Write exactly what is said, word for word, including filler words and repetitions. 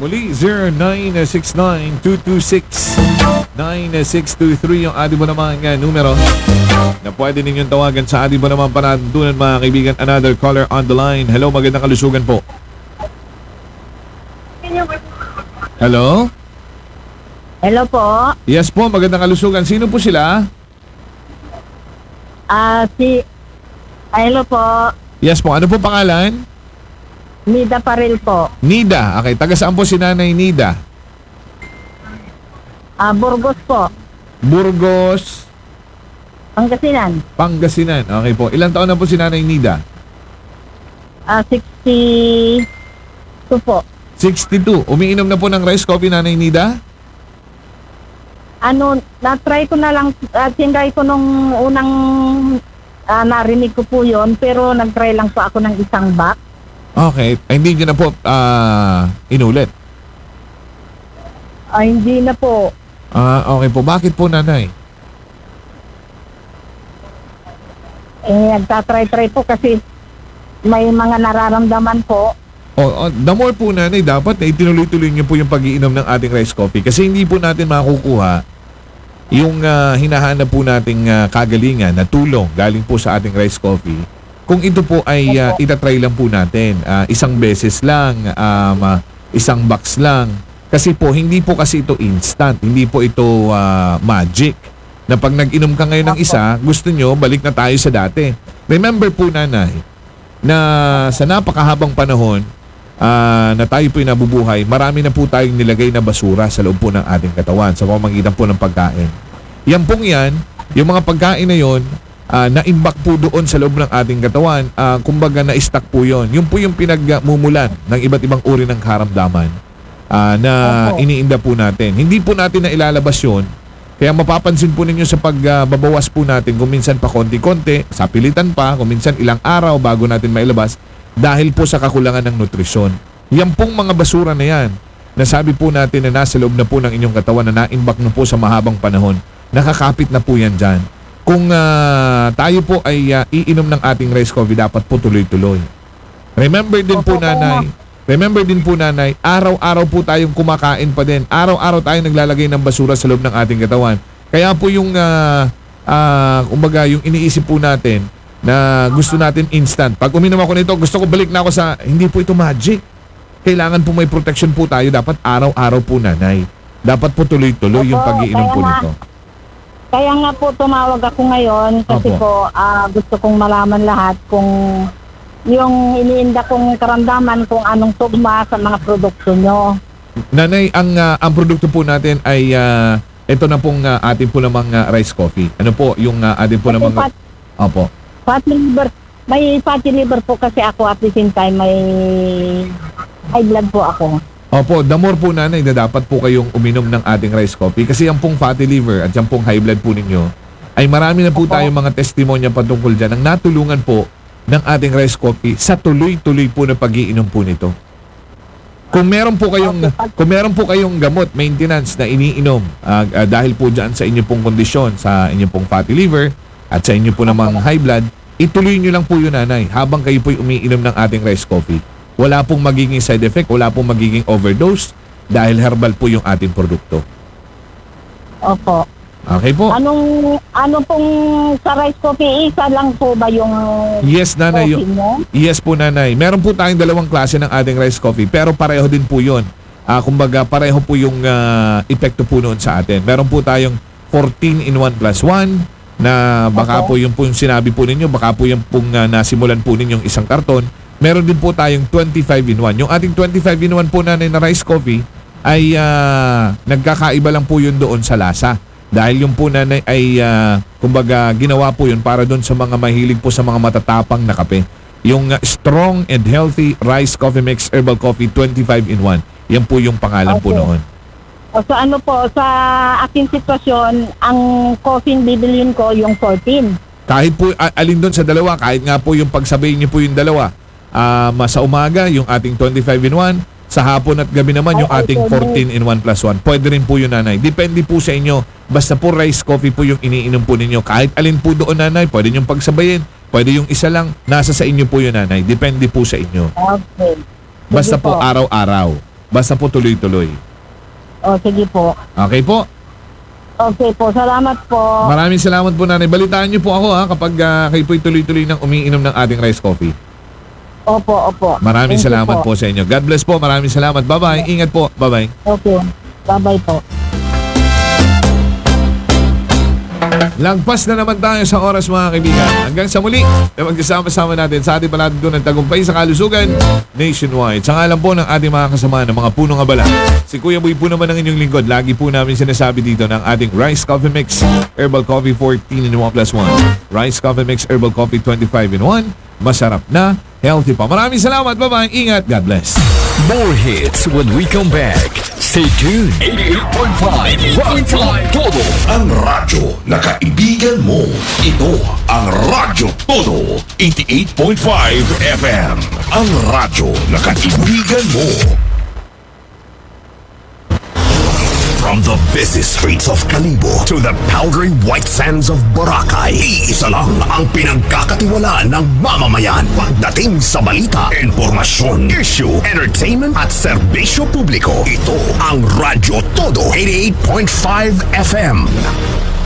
Muli, zero nine six nine two two six nine six two three yung ating mo naman uh, numero na pwede ninyong tawagan sa ating mo naman panatunan mga kaibigan. Another caller on the line. Hello, magandang kalusugan po. Hello? Hello po. Yes po, magandang kalusugan. Sino po sila? Ah, si Hello po. Yes po, ano po pangalan? Nida Paril po. Nida. Okay, taga saan po si Nanay Nida? Ah, Burgos po. Burgos, Pangasinan. Pangasinan. Okay po. Ilang taon na po si Nanay Nida? Ah, sixty-two po. sixty-two. Umiinom na po ng rice coffee, Nanay Nida? Ano, na-try ko na lang, uh, tinry ko nung unang ah, narinig ko po yon, pero nag-try lang po ako ng isang box. Okay. Ay, hindi nyo na po ah, inulit. Ah, hindi na po. Ah, okay po. Bakit po, Nanay? Eh, nagtatry-try po kasi may mga nararamdaman po. Oh, oh, the more po, Nanay, dapat na itinuloy-tuloy nyo po yung pag-iinom ng ating rice coffee kasi hindi po natin makukuha yung uh, hinahanap po nating uh, kagalingan na tulong galing po sa ating rice coffee kung ito po ay uh, itatry lang po natin. Uh, isang beses lang, um, uh, isang box lang. Kasi po, hindi po kasi ito instant. Hindi po ito uh, magic. Na pag nag-inom ka ngayon ng isa, gusto nyo, balik na tayo sa dati. Remember po, Nanay, na sa napakahabang panahon uh, na tayo po'y nabubuhay, marami na po tayong nilagay na basura sa loob po ng ating katawan sa pamamagitan po ng pagkain. Yan pong yan, yung mga pagkain na yon, uh, na-imbak po doon sa loob ng ating katawan, uh, kumbaga na-stack po yon. Yun po yung pinagmumulan ng iba't ibang uri ng karamdaman uh, na iniinda po natin. Hindi po natin na ilalabas yun. Kaya mapapansin po ninyo sa pagbabawas uh, po natin kung minsan pa konti-konti, sa pilitan pa, kung minsan ilang araw bago natin mailabas dahil po sa kakulangan ng nutrisyon. Yan pong mga basura na yan, nasabi po natin na nasa loob na po ng inyong katawan na na-imbak na po sa mahabang panahon, nakakapit na po yan dyan. Kung uh, tayo po ay uh, iinom ng ating rice coffee, dapat po tuloy-tuloy. Remember din po, Nanay, Remember din po, Nanay, araw-araw po tayong kumakain pa din. Araw-araw tayong naglalagay ng basura sa loob ng ating katawan. Kaya po yung, uh, uh, kumbaga, yung iniisip po natin na gusto natin instant. Pag uminom ako nito, gusto ko balik na ako sa, hindi po ito magic. Kailangan po may protection po tayo. Dapat araw-araw po, Nanay. Dapat po tuloy-tuloy yung pag-iinom po nito. Kaya nga po tumawag ako ngayon kasi Opo. po uh, gusto kong malaman lahat kung yung iniinda kong karamdaman kung anong tugma sa mga produkto nyo. Nanay, ang uh, ang produkto po natin ay uh, ito na pong uh, atin po namang uh, rice coffee. Ano po yung uh, atin po namang... Fat, Opo. fatty liver. May fatty liver po kasi ako at the same time may high blood po ako. Opo, the more po, Nanay, na dapat po kayong uminom ng ating rice coffee kasi yung pong fatty liver at yung pong high blood po ninyo ay marami na po tayong mga testimonya patungkol dyan ang natulungan po ng ating rice coffee sa tuloy-tuloy po na pag-iinom po nito. Kung meron po kayong kung meron po kayong gamot, maintenance na iniinom uh, uh, dahil po dyan sa inyo pong kondisyon, sa inyo pong fatty liver at sa inyo po namang high blood, ituloy nyo lang po yun, Nanay, habang kayo po'y umiinom ng ating rice coffee. Wala pong magiging side effect, wala pong magiging overdose dahil herbal po yung ating produkto. Opo. Okay po? Anong ano pong sa rice coffee, isa lang po ba yung Yes, Nanay. coffee mo? Yes po, Nanay. Meron po tayong dalawang klase ng ating rice coffee pero pareho din po yun. Uh, kumbaga pareho po yung uh, epekto po noon sa atin. Meron po tayong fourteen in one plus one na baka Okay. po yung, po yung sinabi po ninyo, baka po yung pong uh, nasimulan po ninyong isang karton. Meron din po tayong twenty-five in one. Yung ating twenty-five in one po, Nanay, na rice coffee ay uh, nagkakaiba lang po yun doon sa lasa. Dahil yung po, Nanay, ay uh, kumbaga ginawa po yun para doon sa mga mahilig po sa mga matatapang na kape. Yung uh, strong and healthy rice coffee mix herbal coffee twenty-five in one. Yan po yung pangalan po Okay. noon. O sa ano po, sa aking sitwasyon, ang coffee bibilin ko yung fourteen. Kahit po uh, alin doon sa dalawa, kahit nga po yung pagsabayin niyo po yung dalawa. Uh, sa umaga, yung ating twenty-five in one. Sa hapon at gabi naman, yung Ay, ating pwede. fourteen in one plus one. Pwede rin po yun, Nanay. Depende po sa inyo. Basta po rice coffee po yung iniinom po ninyo. Kahit alin po doon, Nanay, pwede yung pagsabayin. Pwede yung isa lang. Nasa sa inyo po yun, Nanay. Depende po sa inyo. Okay. Basta Sige po araw-araw. Basta po tuloy-tuloy. O, sige po. Okay po? Okay po, salamat po. Maraming salamat po, nanay. Balitaan niyo po ako ha kapag uh, kayo po'y tuloy-tuloy ng umiinom ng ating rice coffee. Opo, opo. Maraming Thank you salamat po. sa inyo. God bless po. Maraming salamat. Bye-bye. Ingat po. Bye-bye. Okay. Bye-bye po. Lagpas na naman tayo sa oras, mga kaibigan. Hanggang sa muli, na magkasama-sama natin sa ating palatandun ng tagumpay sa kalusugan nationwide. Sa ngalan po ng ating mga kasama ng mga punong abala. Si Kuya Boy po naman ang inyong lingkod. Lagi po namin sinasabi dito ng ating Rice Coffee Mix Herbal Coffee fourteen in one plus one. Rice Coffee Mix Herbal Coffee twenty-five in one. Masarap na, healthy pa. Maraming salamat. Bye-bye. Ingat. God bless. More hits when we come back. Stay tuned. eighty-eight point five Rock Line Todo. Ang radyo na kaibigan mo. Ito ang Radyo Todo. eighty-eight point five F M. Ang radyo na kaibigan mo. From the busy streets of Kalibo to the powdery white sands of Boracay, iisa lang ang pinagkakatiwalaan ng mamamayan pagdating sa balita, impormasyon, issue, entertainment at serbisyo publiko. Ito ang Radyo Todo eighty-eight point five F M.